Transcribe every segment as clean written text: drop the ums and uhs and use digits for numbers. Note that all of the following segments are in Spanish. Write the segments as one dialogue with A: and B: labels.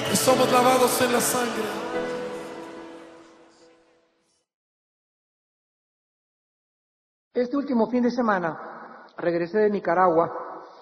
A: y somos lavados en la sangre.
B: Este último fin de semana regresé de Nicaragua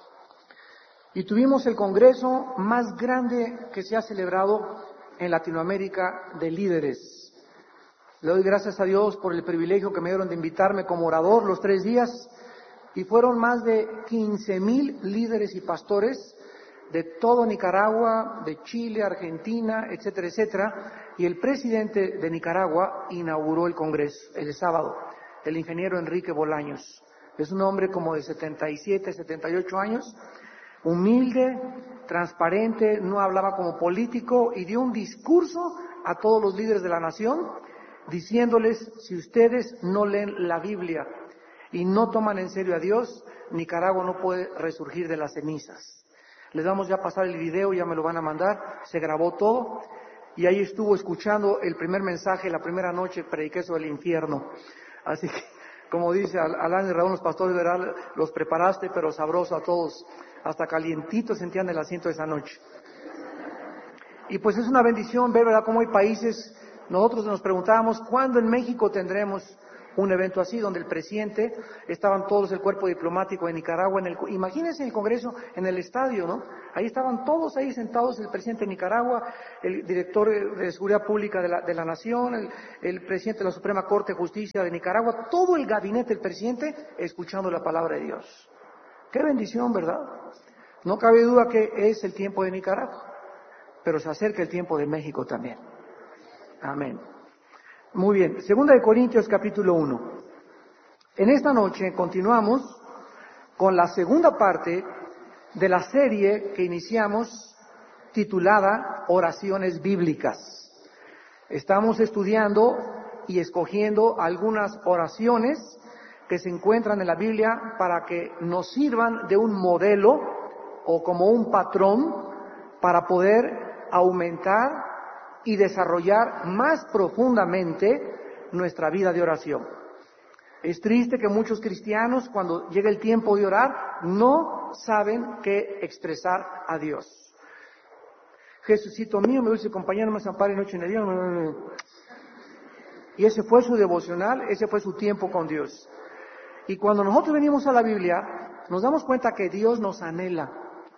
B: y tuvimos el congreso más grande que se ha celebrado en Latinoamérica de líderes. Le doy gracias a Dios por el privilegio que me dieron de invitarme como orador los 3 días y fueron más de 15,000 líderes y pastores de todo Nicaragua, de Chile, Argentina, etcétera, etcétera, y el presidente de Nicaragua inauguró el congreso el sábado, el ingeniero Enrique Bolaños. Es un hombre como de 77, 78 años, humilde, transparente, no hablaba como político y dio un discurso a todos los líderes de la nación diciéndoles: si ustedes no leen la Biblia y no toman en serio a Dios, Nicaragua no puede resurgir de las cenizas. Les vamos ya a pasar el video, ya me lo van a mandar, se grabó todo y ahí estuvo escuchando el primer mensaje, la primera noche prediqué sobre el infierno. Así que, como dice Alan y Raúl, los pastores, ¿verdad? Los preparaste, pero sabroso a todos, hasta calientitos sentían el asiento esa noche. Y pues es una bendición ver, ¿verdad?, cómo hay países. Nosotros nos preguntábamos, ¿cuándo en México tendremos un evento así, donde el presidente, estaban todos el cuerpo diplomático de Nicaragua, imagínense el Congreso en el estadio, ¿no? Ahí estaban todos ahí sentados, el presidente de Nicaragua, el director de Seguridad Pública de la Nación, el presidente de la Suprema Corte de Justicia de Nicaragua, todo el gabinete del presidente escuchando la palabra de Dios. ¡Qué bendición!, ¿verdad? No cabe duda que es el tiempo de Nicaragua, pero se acerca el tiempo de México también. Amén. Muy bien, 2 Corintios capítulo 1. En esta noche continuamos con la segunda parte de la serie que iniciamos titulada Oraciones Bíblicas. Estamos estudiando y escogiendo algunas oraciones que se encuentran en la Biblia para que nos sirvan de un modelo o como un patrón para poder aumentar y desarrollar más profundamente nuestra vida de oración. Es triste que muchos cristianos, cuando llega el tiempo de orar, no saben qué expresar a Dios. Jesucito mío, mi dulce compañero, me ampare noche en el día. Y ese fue su devocional, ese fue su tiempo con Dios. Y cuando nosotros venimos a la Biblia, nos damos cuenta que Dios nos anhela.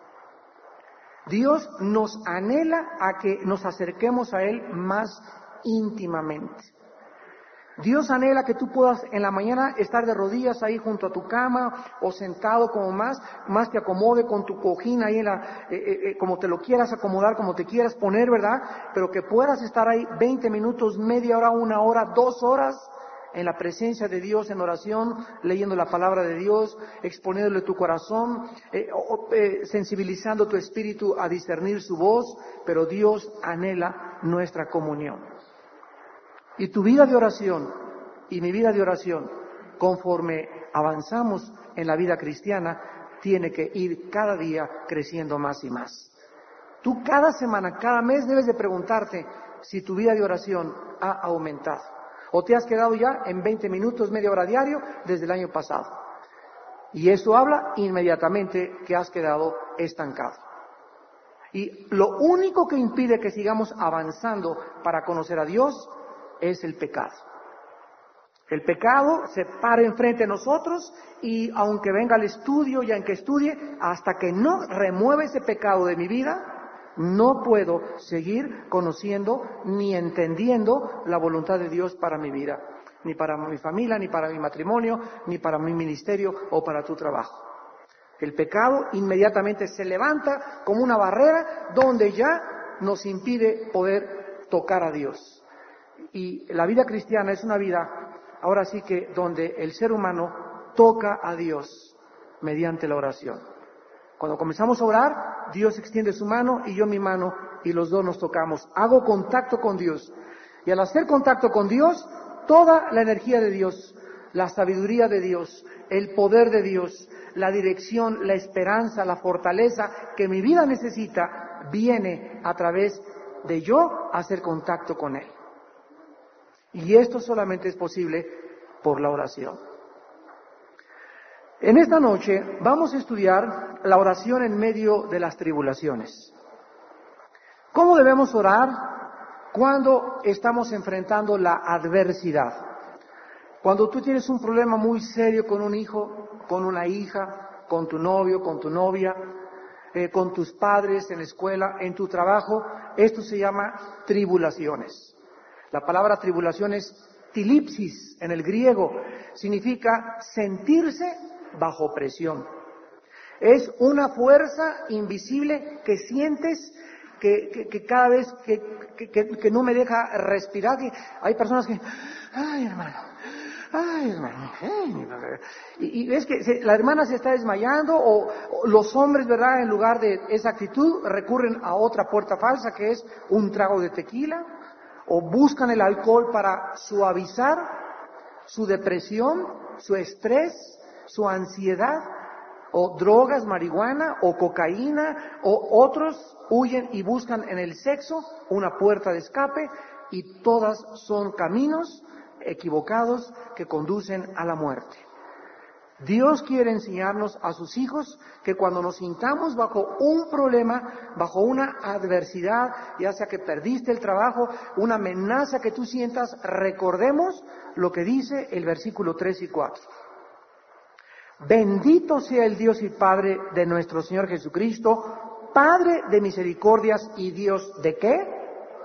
B: Dios nos anhela a que nos acerquemos a Él más íntimamente. Dios anhela que tú puedas en la mañana estar de rodillas ahí junto a tu cama o sentado como más te acomode con tu cojín ahí como te lo quieras acomodar, como te quieras poner, ¿verdad? Pero que puedas estar ahí 20 minutos, media hora, 1 hora, 2 horas en la presencia de Dios en oración, leyendo la palabra de Dios, exponiéndole tu corazón, sensibilizando tu espíritu a discernir su voz, pero Dios anhela nuestra comunión. Y tu vida de oración y mi vida de oración, conforme avanzamos en la vida cristiana, tiene que ir cada día creciendo más y más. Tú cada semana, cada mes debes de preguntarte si tu vida de oración ha aumentado. ¿O te has quedado ya en 20 minutos, media hora diario desde el año pasado? Y eso habla inmediatamente que has quedado estancado. Y lo único que impide que sigamos avanzando para conocer a Dios es el pecado. El pecado se para enfrente de nosotros y aunque venga al estudio y aunque estudie, hasta que no remueva ese pecado de mi vida, no puedo seguir conociendo ni entendiendo la voluntad de Dios para mi vida, ni para mi familia, ni para mi matrimonio, ni para mi ministerio o para tu trabajo. El pecado inmediatamente se levanta como una barrera donde ya nos impide poder tocar a Dios. Y la vida cristiana es una vida, ahora sí que, donde el ser humano toca a Dios mediante la oración. Cuando comenzamos a orar, Dios extiende su mano y yo mi mano y los dos nos tocamos. Hago contacto con Dios. Y al hacer contacto con Dios, toda la energía de Dios, la sabiduría de Dios, el poder de Dios, la dirección, la esperanza, la fortaleza que mi vida necesita, viene a través de yo hacer contacto con Él. Y esto solamente es posible por la oración. En esta noche vamos a estudiar la oración en medio de las tribulaciones. ¿Cómo debemos orar cuando estamos enfrentando la adversidad? Cuando tú tienes un problema muy serio con un hijo, con una hija, con tu novio, con tu novia, con tus padres en la escuela, en tu trabajo, esto se llama tribulaciones. La palabra tribulación es tilipsis en el griego, significa sentirse bajo presión. Es una fuerza invisible que sientes que cada vez que no me deja respirar, que hay personas que, ay hermano, y ves que la hermana se está desmayando, o los hombres, ¿verdad?, en lugar de esa actitud, recurren a otra puerta falsa que es un trago de tequila, o buscan el alcohol para suavizar su depresión, su estrés, su ansiedad, o drogas, marihuana, o cocaína, o otros huyen y buscan en el sexo una puerta de escape, y todas son caminos equivocados que conducen a la muerte. Dios quiere enseñarnos a sus hijos que cuando nos sintamos bajo un problema, bajo una adversidad, ya sea que perdiste el trabajo, una amenaza que tú sientas, recordemos lo que dice el versículo 3 y 4. Bendito sea el Dios y Padre de nuestro Señor Jesucristo, Padre de misericordias y Dios ¿de qué?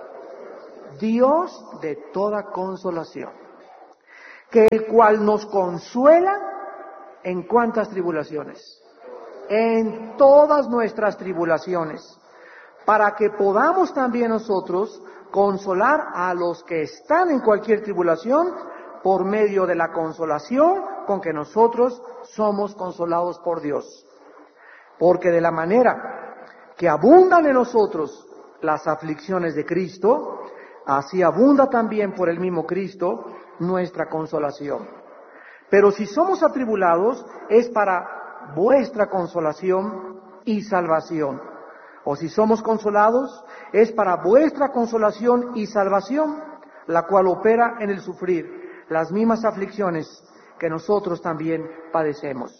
B: Dios de toda consolación, que el cual nos consuela en cuántas tribulaciones, en todas nuestras tribulaciones, para que podamos también nosotros consolar a los que están en cualquier tribulación por medio de la consolación con que nosotros somos consolados por Dios. Porque de la manera que abundan en nosotros las aflicciones de Cristo, así abunda también por el mismo Cristo nuestra consolación. Pero si somos atribulados, es para vuestra consolación y salvación. O si somos consolados, es para vuestra consolación y salvación, la cual opera en el sufrir las mismas aflicciones que nosotros también padecemos.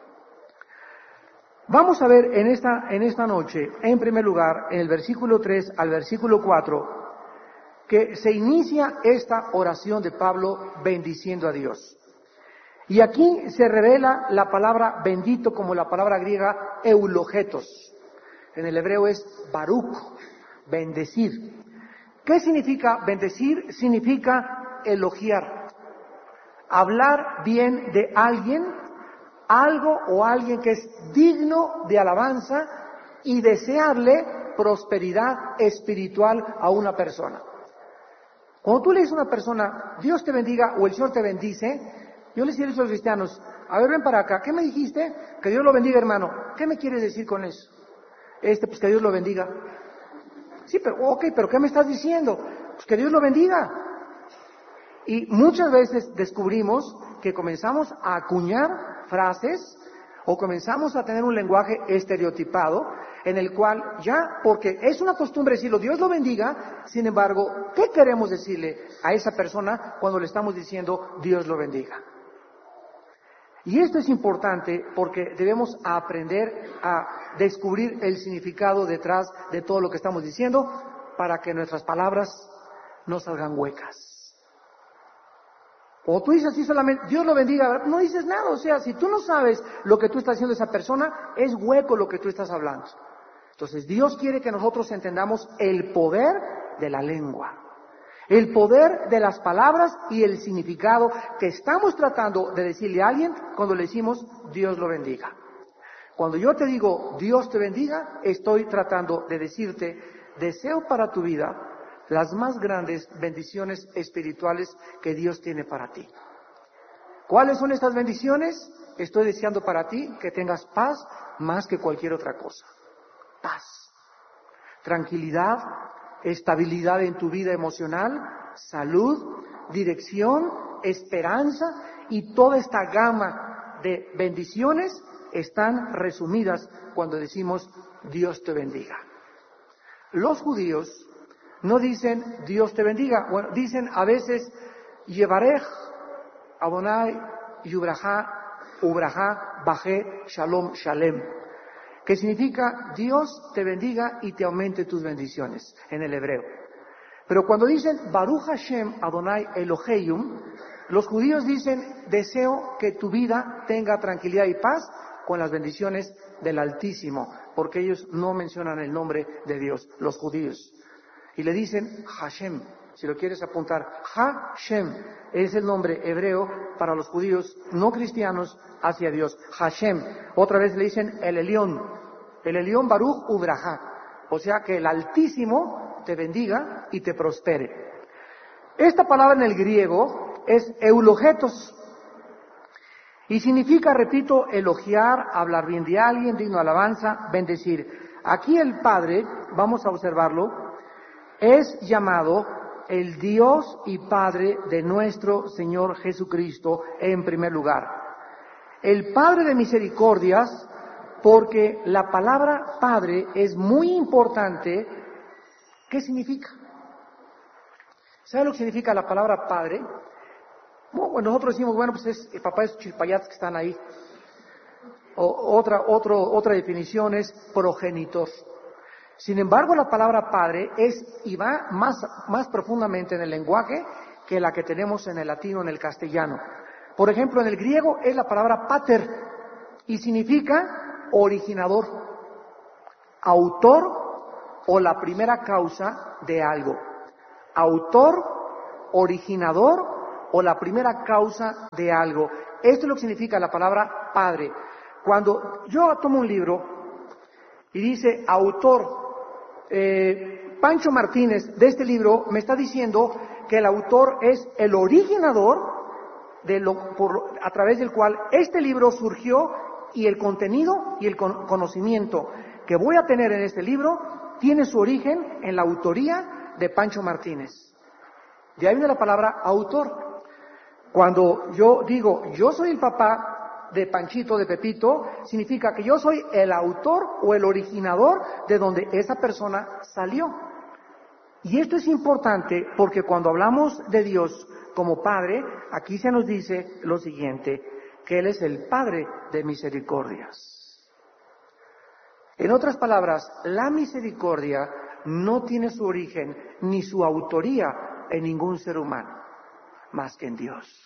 B: Vamos a ver en esta noche, en primer lugar, en el versículo 3 al versículo 4, que se inicia esta oración de Pablo bendiciendo a Dios. Y aquí se revela la palabra bendito como la palabra griega eulogetos. En el hebreo es baruch, bendecir. ¿Qué significa bendecir? Significa elogiar, hablar bien de alguien, algo o alguien que es digno de alabanza y desearle prosperidad espiritual a una persona. Cuando tú le dices a una persona, Dios te bendiga o el Señor te bendice, yo les digo a los cristianos, a ver, ven para acá, ¿qué me dijiste? Que Dios lo bendiga, hermano. ¿Qué me quieres decir con eso? Pues que Dios lo bendiga. Sí, pero ¿qué me estás diciendo? Pues que Dios lo bendiga. Y muchas veces descubrimos que comenzamos a acuñar frases o comenzamos a tener un lenguaje estereotipado en el cual ya, porque es una costumbre decirlo, Dios lo bendiga, sin embargo, ¿qué queremos decirle a esa persona cuando le estamos diciendo Dios lo bendiga? Y esto es importante porque debemos aprender a descubrir el significado detrás de todo lo que estamos diciendo para que nuestras palabras no salgan huecas. O tú dices así solamente, Dios lo bendiga, no dices nada. O sea, si tú no sabes lo que tú estás haciendo a esa persona, es hueco lo que tú estás hablando. Entonces, Dios quiere que nosotros entendamos el poder de la lengua, el poder de las palabras y el significado que estamos tratando de decirle a alguien cuando le decimos Dios lo bendiga. Cuando yo te digo Dios te bendiga, estoy tratando de decirte, deseo para tu vida las más grandes bendiciones espirituales que Dios tiene para ti. ¿Cuáles son estas bendiciones? Estoy deseando para ti que tengas paz más que cualquier otra cosa. Paz, tranquilidad, estabilidad en tu vida emocional, salud, dirección, esperanza y toda esta gama de bendiciones están resumidas cuando decimos Dios te bendiga. Los judíos no dicen Dios te bendiga, bueno, dicen a veces Yevarech, Adonai, Yubraja, Ubraja, Bajé, Shalom, Shalem. que significa Dios te bendiga y te aumente tus bendiciones en el hebreo. Pero cuando dicen Baruch Hashem Adonai Eloheium, los judíos dicen deseo que tu vida tenga tranquilidad y paz con las bendiciones del Altísimo, porque ellos no mencionan el nombre de Dios, los judíos. Y le dicen Hashem, si lo quieres apuntar, Hashem es el nombre hebreo para los judíos no cristianos hacia Dios, Hashem. Otra vez le dicen el Elión Baruch Ubrajá, o sea que el Altísimo te bendiga y te prospere. Esta palabra en el griego es eulogetos y significa, repito, elogiar, hablar bien de alguien, digno de alabanza, bendecir. Aquí el Padre, vamos a observarlo, es llamado el Dios y Padre de nuestro Señor Jesucristo en primer lugar. El Padre de misericordias, porque la palabra Padre es muy importante. ¿Qué significa? ¿Sabe lo que significa la palabra Padre? Bueno, nosotros decimos, bueno, pues es el papá de esos chilpayats que están ahí. Otra definición es progenitor. Sin embargo, la palabra Padre es y va más profundamente en el lenguaje que la que tenemos en el latino, en el castellano. Por ejemplo, en el griego es la palabra pater y significa originador, autor o la primera causa de algo. Autor, originador o la primera causa de algo. Esto es lo que significa la palabra Padre. Cuando yo tomo un libro y dice autor Pancho Martínez de este libro, me está diciendo que el autor es el originador a través del cual este libro surgió, y el contenido y el conocimiento que voy a tener en este libro tiene su origen en la autoría de Pancho Martínez. De ahí viene la palabra autor. Cuando yo digo, yo soy el papá de Panchito, de Pepito, significa que yo soy el autor o el originador de donde esa persona salió. Y esto es importante porque cuando hablamos de Dios como Padre, aquí se nos dice lo siguiente, que Él es el Padre de misericordias. En otras palabras, la misericordia no tiene su origen ni su autoría en ningún ser humano, más que en Dios.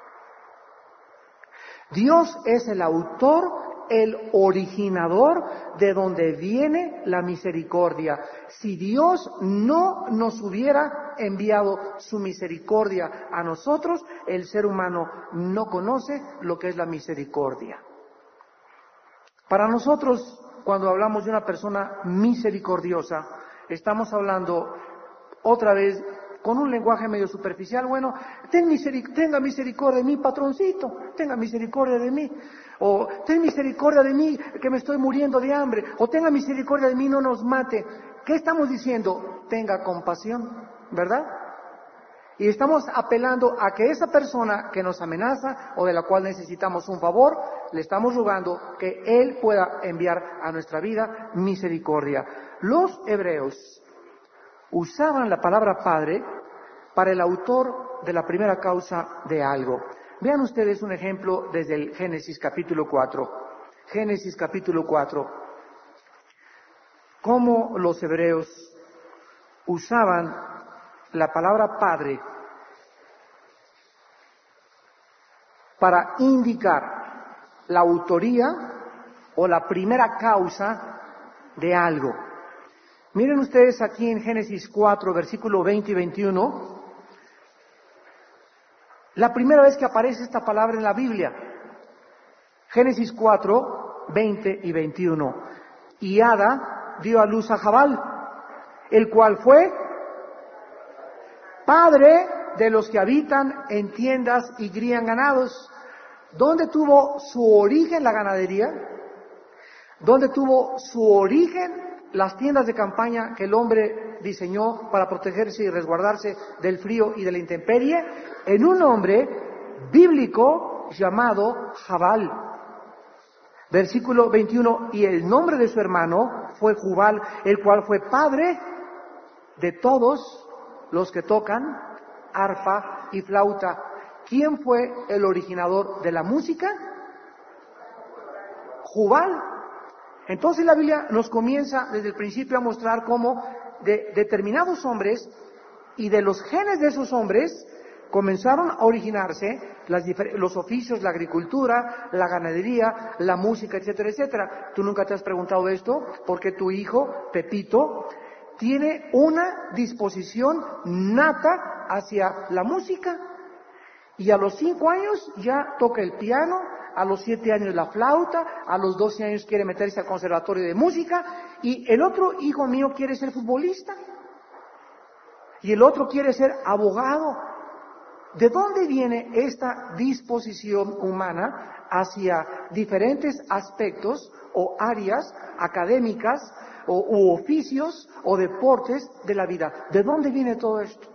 B: Dios es el autor, el originador de donde viene la misericordia. Si Dios no nos hubiera enviado su misericordia a nosotros, el ser humano no conoce lo que es la misericordia. Para nosotros, cuando hablamos de una persona misericordiosa, estamos hablando otra vez con un lenguaje medio superficial. Bueno, tenga misericordia de mí, patroncito, tenga misericordia de mí, o ten misericordia de mí que me estoy muriendo de hambre, o tenga misericordia de mí, no nos mate. ¿Qué estamos diciendo? Tenga compasión, ¿verdad? Y estamos apelando a que esa persona que nos amenaza o de la cual necesitamos un favor, le estamos rogando que Él pueda enviar a nuestra vida misericordia. Los hebreos usaban la palabra Padre para el autor de la primera causa de algo. Vean ustedes un ejemplo desde el Génesis capítulo 4. Génesis capítulo 4. Cómo los hebreos usaban la palabra Padre para indicar la autoría o la primera causa de algo. Miren ustedes aquí en Génesis 4, versículo 20 y 21, la primera vez que aparece esta palabra en la Biblia. Génesis 4, 20 y 21. Y Ada dio a luz a Jabal, el cual fue padre de los que habitan en tiendas y crían ganados. ¿Dónde tuvo su origen la ganadería? ¿Dónde tuvo su origen las tiendas de campaña que el hombre diseñó para protegerse y resguardarse del frío y de la intemperie? En un hombre bíblico llamado Jabal. Versículo 21, y el nombre de su hermano fue Jubal, el cual fue padre de todos los que tocan arpa y flauta. ¿Quién fue el originador de la música? Jubal. Entonces la Biblia nos comienza desde el principio a mostrar cómo de determinados hombres y de los genes de esos hombres comenzaron a originarse los oficios, la agricultura, la ganadería, la música, etcétera, etcétera. ¿Tú nunca te has preguntado esto? Porque tu hijo, Pepito, tiene una disposición nata hacia la música. Y a los 5 años ya toca el piano, a los 7 años la flauta, a los 12 años quiere meterse al conservatorio de música, y el otro hijo mío quiere ser futbolista, y el otro quiere ser abogado. ¿De dónde viene esta disposición humana hacia diferentes aspectos o áreas académicas u oficios o deportes de la vida? ¿De dónde viene todo esto?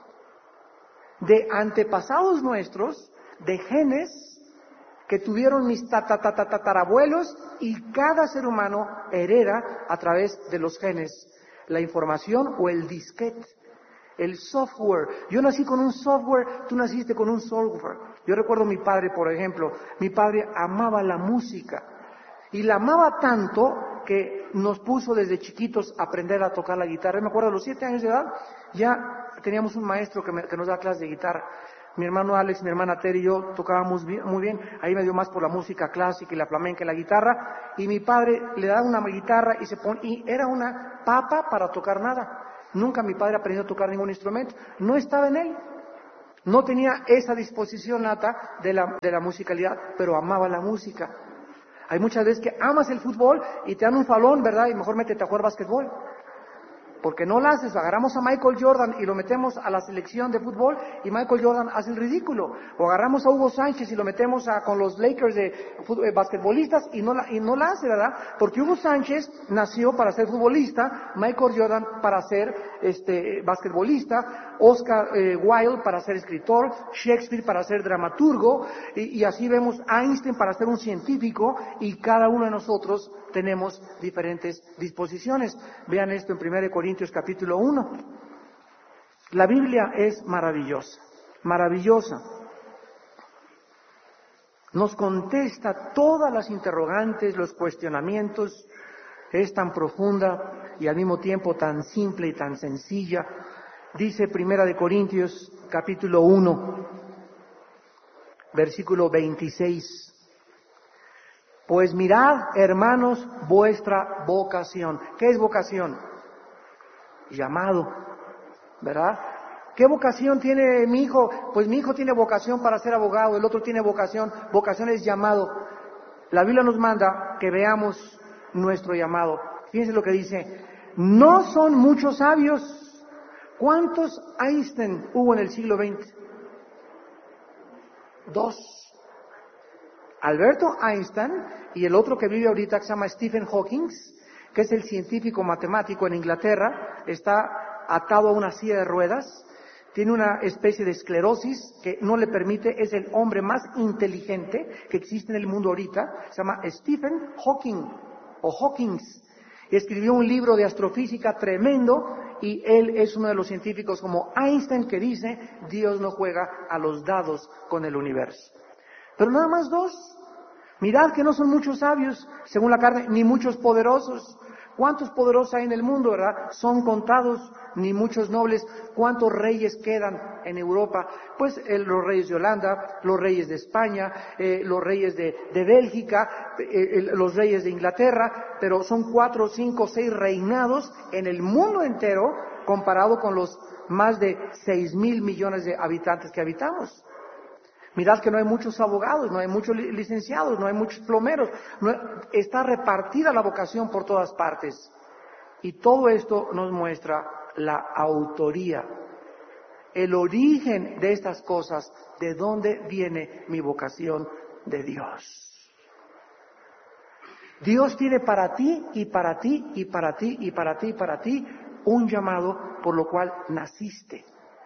B: De antepasados nuestros, de genes que tuvieron mis tatarabuelos, y cada ser humano hereda a través de los genes la información o el disquete. El software. Yo nací con un software, tú naciste con un software. Yo recuerdo a mi padre, por ejemplo. Mi padre amaba la música. Y la amaba tanto que nos puso desde chiquitos a aprender a tocar la guitarra. Yo me acuerdo, a los 7 años de edad, ya teníamos un maestro que nos da clases de guitarra. Mi hermano Alex, mi hermana Terry y yo tocábamos muy bien. Ahí me dio más por la música clásica y la flamenca y la guitarra. Y mi padre le daba una guitarra y era una papa para tocar nada. Nunca mi padre aprendió a tocar ningún instrumento. No estaba en él. No tenía esa disposición nata de la musicalidad, pero amaba la música. Hay muchas veces que amas el fútbol y te dan un falón, ¿verdad? Y mejor métete a jugar básquetbol. Porque no lo haces. Agarramos a Michael Jordan y lo metemos a la selección de fútbol y Michael Jordan hace el ridículo. O agarramos a Hugo Sánchez y lo metemos con los Lakers de basquetbolistas y no la hace, ¿verdad? Porque Hugo Sánchez nació para ser futbolista, Michael Jordan para ser basquetbolista, Oscar Wilde para ser escritor, Shakespeare para ser dramaturgo, y así vemos Einstein para ser un científico, y cada uno de nosotros tenemos diferentes disposiciones. Vean esto en 1 Corintios capítulo 1. La Biblia es maravillosa, maravillosa. Nos contesta todas las interrogantes, los cuestionamientos. Es tan profunda y al mismo tiempo tan simple y tan sencilla. Dice 1 Corintios capítulo 1, versículo 26. Pues mirad, hermanos, vuestra vocación. ¿Qué es vocación? Llamado, ¿verdad? ¿Qué vocación tiene mi hijo? Pues mi hijo tiene vocación para ser abogado, el otro tiene vocación es llamado. La Biblia nos manda que veamos nuestro llamado. Fíjense lo que dice: no son muchos sabios. ¿Cuántos Einstein hubo en el siglo XX? 2. Alberto Einstein y el otro que vive ahorita, que se llama Stephen Hawking, que es el científico matemático en Inglaterra, está atado a una silla de ruedas, tiene una especie de esclerosis que no le permite, es el hombre más inteligente que existe en el mundo ahorita, se llama Stephen Hawking o Hawkins, y escribió un libro de astrofísica tremendo, y él es uno de los científicos como Einstein que dice: Dios no juega a los dados con el universo. Pero nada más 2. Mirad que no son muchos sabios, según la carne, ni muchos poderosos. ¿Cuántos poderosos hay en el mundo, verdad? Son contados, ni muchos nobles. ¿Cuántos reyes quedan en Europa? Pues los reyes de Holanda, los reyes de España, los reyes de Bélgica, los reyes de Inglaterra, pero son 4, 5, 6 reinados en el mundo entero, comparado con los más de 6,000 millones de habitantes que habitamos. Mirad que no hay muchos abogados, no hay muchos licenciados, no hay muchos plomeros, está repartida la vocación por todas partes. Y todo esto nos muestra la autoría, el origen de estas cosas, de dónde viene mi vocación de Dios. Dios tiene para ti y para ti y para ti y para ti y para ti un llamado por lo cual naciste.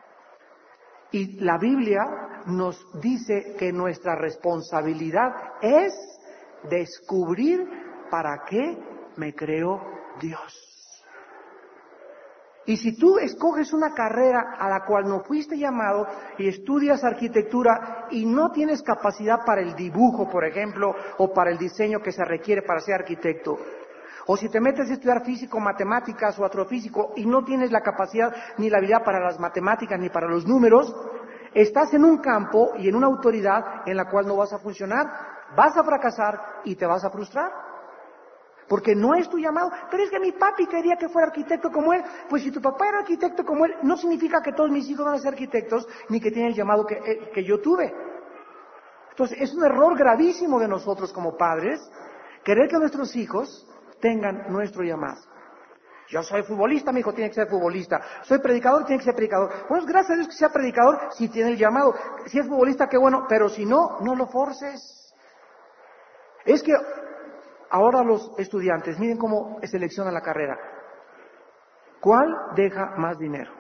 B: Y la Biblia nos dice que nuestra responsabilidad es descubrir para qué me creó Dios. Y si tú escoges una carrera a la cual no fuiste llamado y estudias arquitectura y no tienes capacidad para el dibujo, por ejemplo, o para el diseño que se requiere para ser arquitecto, O si te metes a estudiar físico, matemáticas o astrofísico y no tienes la capacidad ni la habilidad para las matemáticas ni para los números, estás en un campo y en una autoridad en la cual no vas a funcionar, vas a fracasar y te vas a frustrar. Porque no es tu llamado. Pero es que mi papi quería que fuera arquitecto como él. Pues si tu papá era arquitecto como él, no significa que todos mis hijos van a ser arquitectos, ni que tienen el llamado que yo tuve. Entonces, es un error gravísimo de nosotros como padres, querer que nuestros hijos tengan nuestro llamado. Yo soy futbolista, mi hijo tiene que ser futbolista. Soy predicador, tiene que ser predicador. Bueno, gracias a Dios que sea predicador si tiene el llamado. Si es futbolista, qué bueno, pero si no, no lo forces. Es que ahora los estudiantes, miren cómo seleccionan la carrera. ¿Cuál deja más dinero?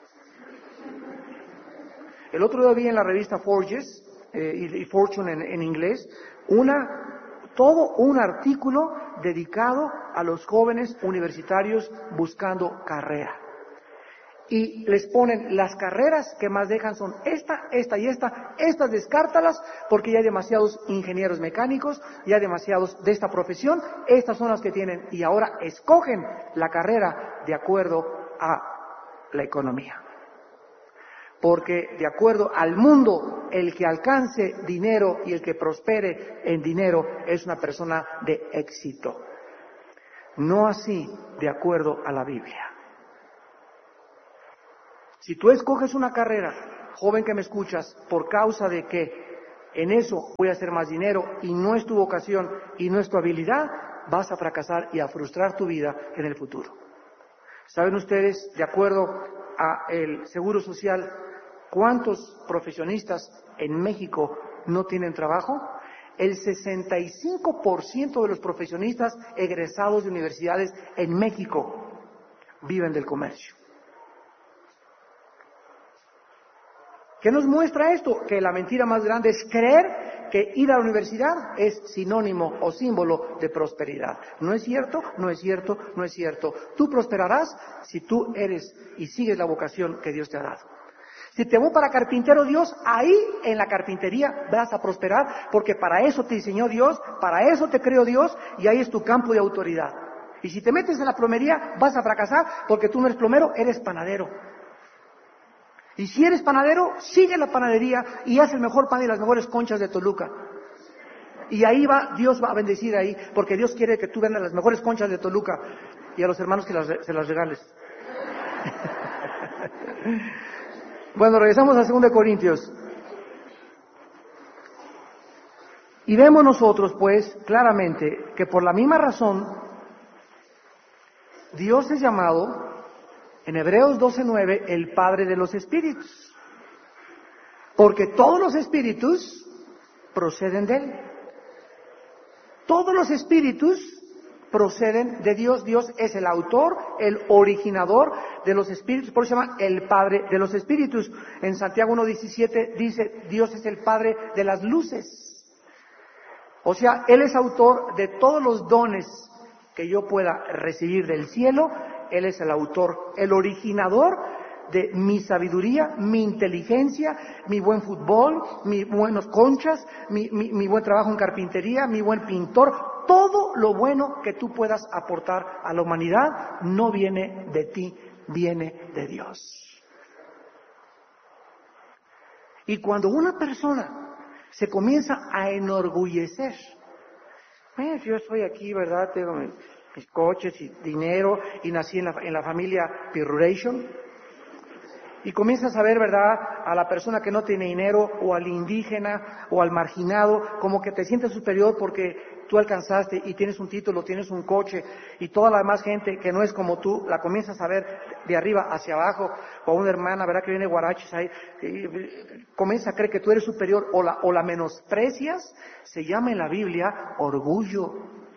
B: El otro día vi en la revista Forges, y Fortune en inglés, todo un artículo dedicado a los jóvenes universitarios buscando carrera. Y les ponen las carreras que más dejan son esta y esta. Estas descártalas porque ya hay demasiados ingenieros mecánicos, ya hay demasiados de esta profesión. Estas son las que tienen. Y ahora escogen la carrera de acuerdo a la economía. Porque de acuerdo al mundo, el que alcance dinero y el que prospere en dinero es una persona de éxito. No así de acuerdo a la Biblia. Si tú escoges una carrera, joven que me escuchas, por causa de que en eso voy a hacer más dinero y no es tu vocación y no es tu habilidad, vas a fracasar y a frustrar tu vida en el futuro. ¿Saben ustedes, de acuerdo a el Seguro Social, cuántos profesionistas en México no tienen trabajo? El 65% de los profesionistas egresados de universidades en México viven del comercio. ¿Qué nos muestra esto? Que la mentira más grande es creer que ir a la universidad es sinónimo o símbolo de prosperidad. ¿No es cierto? No es cierto, no es cierto. Tú prosperarás si tú eres y sigues la vocación que Dios te ha dado. Si te voy para carpintero Dios, ahí en la carpintería vas a prosperar, porque para eso te diseñó Dios, para eso te creó Dios, y ahí es tu campo de autoridad. Y si te metes en la plomería, vas a fracasar, porque tú no eres plomero, eres panadero. Y si eres panadero, sigue la panadería y haz el mejor pan y las mejores conchas de Toluca. Y ahí Dios va a bendecir ahí, porque Dios quiere que tú vendas las mejores conchas de Toluca y a los hermanos que se las regales. Bueno, regresamos a 2 Corintios. Y vemos nosotros, pues, claramente que por la misma razón, Dios es llamado, en Hebreos 12:9, el Padre de los Espíritus. Porque todos los espíritus proceden de Él. Todos los espíritus proceden de Dios. Dios es el autor, el originador de los espíritus, por eso se llama el Padre de los Espíritus. En Santiago 1:17 dice, Dios es el Padre de las luces. O sea, Él es autor de todos los dones que yo pueda recibir del cielo. Él es el autor, el originador de mi sabiduría, mi inteligencia, mi buen fútbol, mis buenas conchas, mi buen trabajo en carpintería, mi buen pintor. Todo lo bueno que tú puedas aportar a la humanidad no viene de ti, viene de Dios. Y cuando una persona se comienza a enorgullecer, yo estoy aquí, ¿verdad? Tengo mis coches y dinero y nací en la familia Piruration. Y comienzas a ver, ¿verdad?, a la persona que no tiene dinero, o al indígena, o al marginado, como que te sientes superior porque tú alcanzaste y tienes un título, tienes un coche, y toda la demás gente que no es como tú, la comienzas a ver de arriba hacia abajo, o a una hermana, ¿verdad?, que viene guaraches ahí, y comienza a creer que tú eres superior, o la menosprecias. Se llama en la Biblia orgullo.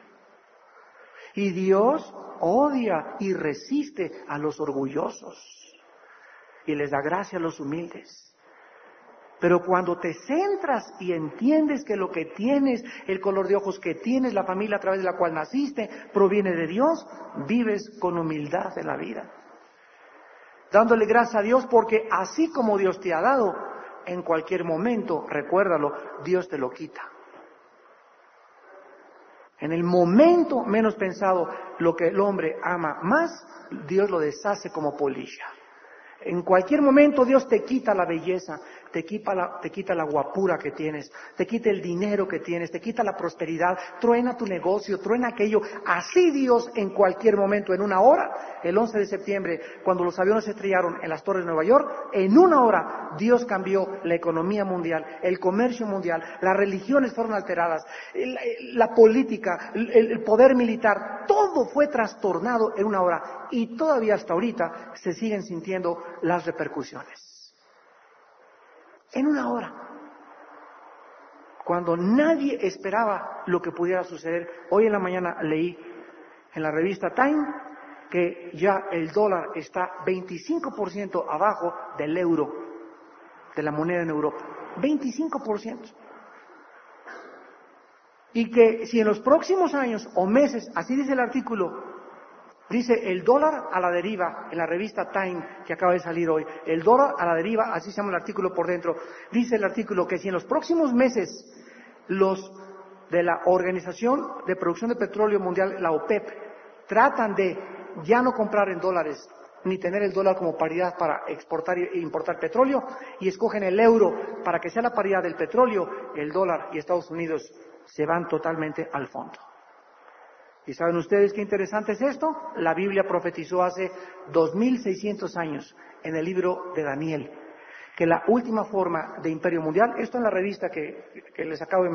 B: Y Dios odia y resiste a los orgullosos. Y les da gracia a los humildes. Pero cuando te centras y entiendes que lo que tienes, el color de ojos que tienes, la familia a través de la cual naciste, proviene de Dios, vives con humildad en la vida. Dándole gracias a Dios, porque así como Dios te ha dado, en cualquier momento, recuérdalo, Dios te lo quita. En el momento menos pensado, lo que el hombre ama más, Dios lo deshace como polilla. En cualquier momento Dios te quita la belleza, te quita la guapura que tienes, te quita el dinero que tienes, te quita la prosperidad, truena tu negocio, truena aquello. Así Dios en cualquier momento, en una hora, el 11 de septiembre, cuando los aviones se estrellaron en las torres de Nueva York, en una hora Dios cambió la economía mundial, el comercio mundial, las religiones fueron alteradas, la política, el poder militar, todo fue trastornado en una hora. Y todavía hasta ahorita se siguen sintiendo las repercusiones. En una hora. Cuando nadie esperaba lo que pudiera suceder. Hoy en la mañana leí en la revista Time que ya el dólar está 25% abajo del euro, de la moneda en Europa. 25%. Y que si en los próximos años o meses, así dice el artículo, dice el dólar a la deriva, en la revista Time que acaba de salir hoy, el dólar a la deriva, así se llama el artículo por dentro, dice el artículo que si en los próximos meses los de la Organización de Producción de Petróleo Mundial, la OPEP, tratan de ya no comprar en dólares, ni tener el dólar como paridad para exportar e importar petróleo, y escogen el euro para que sea la paridad del petróleo, el dólar y Estados Unidos se van totalmente al fondo. ¿Y saben ustedes qué interesante es esto? La Biblia profetizó hace 2600 años en el libro de Daniel que la última forma de imperio mundial, esto en la revista que les acabo de mencionar,